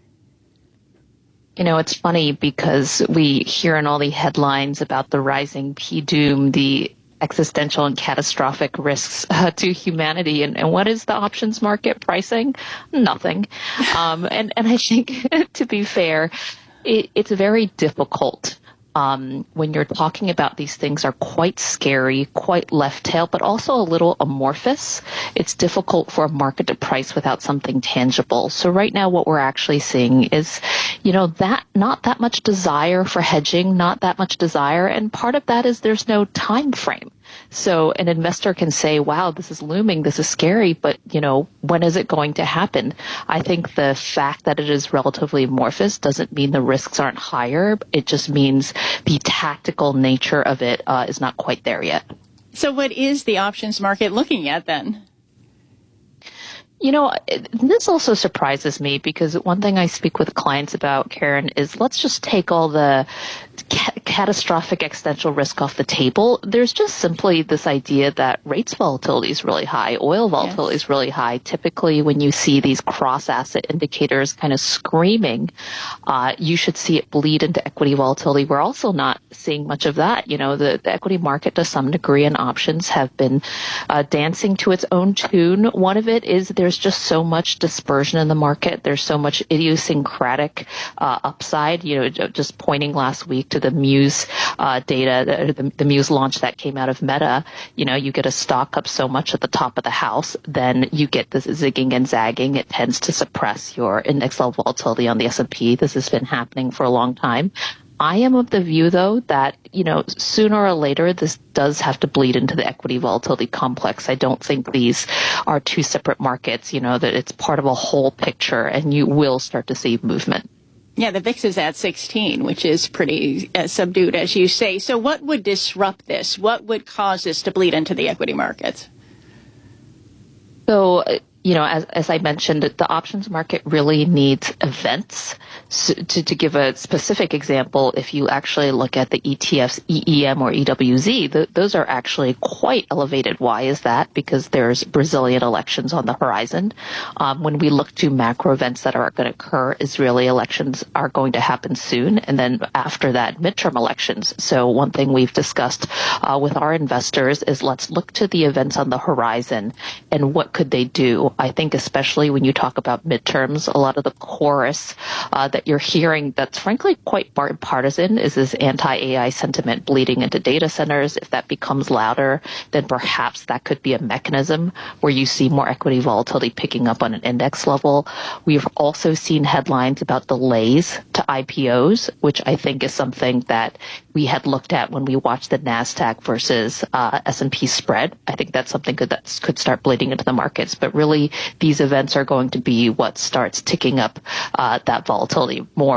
S16: You know, it's funny because we hear in all the headlines about the rising P-doom, the existential and catastrophic risks to humanity. And what is the options market pricing? Nothing. And I think, to be fair, it's very difficult when you're talking about these things are quite scary, quite left tail, but also a little amorphous. It's difficult for a market to price without something tangible. So right now what we're actually seeing is, that not that much desire for hedging, not that much desire. And part of that is there's no time frame. So an investor can say, wow, this is looming, this is scary, but, when is it going to happen? I think the fact that it is relatively amorphous doesn't mean the risks aren't higher. It just means the tactical nature of it is not quite there yet.
S18: So what is the options market looking at then?
S16: This also surprises me because one thing I speak with clients about, Karen, is let's just take all the catastrophic existential risk off the table. There's just simply this idea that rates volatility is really high, oil volatility is really high. Typically, when you see these cross-asset indicators kind of screaming, you should see it bleed into equity volatility. We're also not seeing much of that. The equity market to some degree and options have been dancing to its own tune. One of it is there's just so much dispersion in the market. There's so much idiosyncratic upside. Just pointing last week to the Muse data, the Muse launch that came out of Meta. You get a stock up so much at the top of the house, then you get this zigging and zagging. It tends to suppress your index level volatility on the S&P. This has been happening for a long time. I am of the view, though, that, sooner or later, this does have to bleed into the equity volatility complex. I don't think these are two separate markets, that it's part of a whole picture, and you will start to see movement.
S18: Yeah, the VIX is at 16, which is pretty subdued, as you say. So what would disrupt this? What would cause this to bleed into the equity markets?
S16: So, as I mentioned, the options market really needs events. So to give a specific example, if you actually look at the ETFs, EEM or EWZ, those are actually quite elevated. Why is that? Because there's Brazilian elections on the horizon. When we look to macro events that are going to occur, Israeli elections are going to happen soon. And then after that, midterm elections. So one thing we've discussed with our investors is let's look to the events on the horizon and what could they do. I think especially when you talk about midterms, a lot of the chorus that you're hearing that's frankly quite partisan is this anti-AI sentiment bleeding into data centers. If that becomes louder, then perhaps that could be a mechanism where you see more equity volatility picking up on an index level. We've also seen headlines about delays to IPOs, which I think is something that we had looked at when we watched the NASDAQ versus S&P spread. I think that's something that could start bleeding into the markets. But really, these events are going to be what starts ticking up that volatility more.